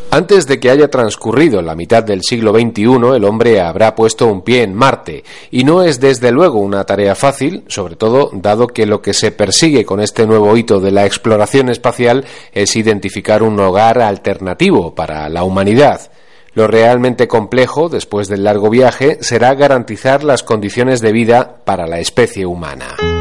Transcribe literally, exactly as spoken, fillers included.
Antes de que haya transcurrido la mitad del siglo veintiuno, el hombre habrá puesto un pie en Marte, y no es desde luego una tarea fácil, sobre todo dado que lo que se persigue con este nuevo hito de la exploración espacial es identificar un hogar alternativo para la humanidad. Lo realmente complejo, después del largo viaje, será garantizar las condiciones de vida para la especie humana.